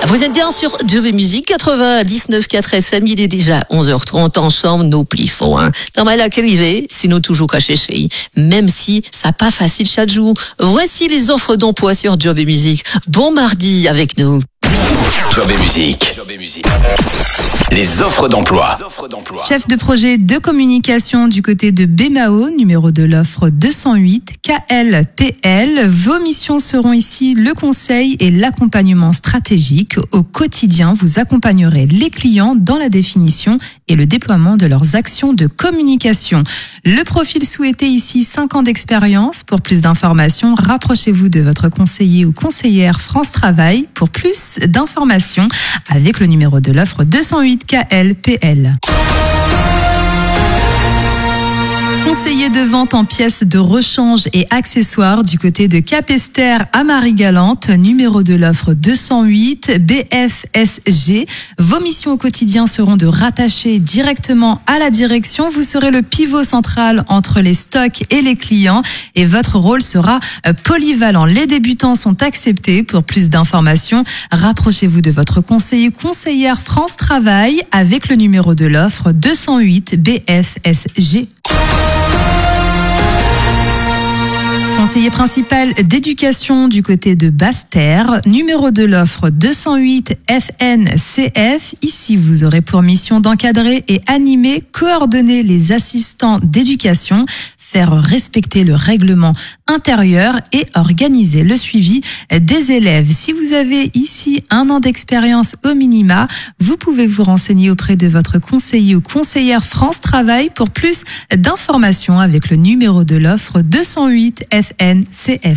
Vous êtes bien sur Job et Musique 99.4 FM, il est déjà 11h30 ensemble, nos plifons. Normal à qu'arriver, sinon toujours caché chez, même si ça pas facile chaque jour. Voici les offres d'emploi sur Job et Musique. Bon mardi avec nous. Job et Musique. Les offres d'emploi. Chef de projet de communication du côté de BMAO, numéro de l'offre 208, KLPL. Vos missions seront ici le conseil et l'accompagnement stratégique. Au quotidien, vous accompagnerez les clients dans la définition et le déploiement de leurs actions de communication. Le profil souhaité ici, 5 ans d'expérience. Pour plus d'informations, rapprochez-vous de votre conseiller ou conseillère France Travail pour plus d'informations avec le numéro de l'offre 208 KLPL. Conseiller de vente en pièces de rechange et accessoires du côté de Capester à Marie-Galante, numéro de l'offre 208 BFSG. Vos missions au quotidien seront de rattacher directement à la direction. Vous serez le pivot central entre les stocks et les clients et votre rôle sera polyvalent. Les débutants sont acceptés. Pour plus d'informations, rapprochez-vous de votre conseiller ou conseillère France Travail avec le numéro de l'offre 208 BFSG. Conseiller principal d'éducation du côté de Basse-Terre, numéro de l'offre 208 FNCF. Ici, vous aurez pour mission d'encadrer et animer, coordonner les assistants d'éducation, faire respecter le règlement intérieur et organiser le suivi des élèves. Si vous avez ici 1 an d'expérience au minima, vous pouvez vous renseigner auprès de votre conseiller ou conseillère France Travail pour plus d'informations avec le numéro de l'offre 208 FNCF.